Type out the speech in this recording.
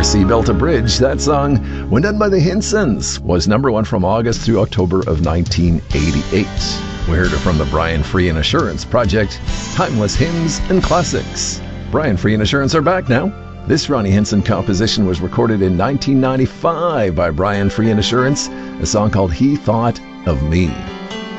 Mercy Built a Bridge. That song, when done by the Hinsons, was number one from August through October of 1988. We heard it from the Brian Free and Assurance Project, Timeless Hymns and Classics. Brian Free and Assurance are back now. This Ronnie Hinson composition was recorded in 1995 by Brian Free and Assurance, a song called He Thought of Me.